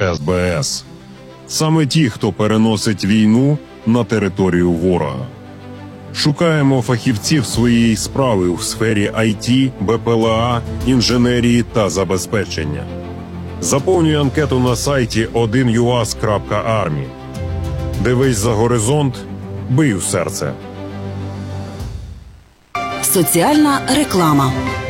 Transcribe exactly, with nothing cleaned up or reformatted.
ес бе ес. Саме ті, хто переносить війну на територію ворога. Шукаємо фахівців своєї справи у сфері ай ті, бе пе ел а, інженерії та забезпечення. Заповнюй анкету на сайті один ю ас крапка армі. Дивись за горизонт, бий у серце. Соціальна реклама.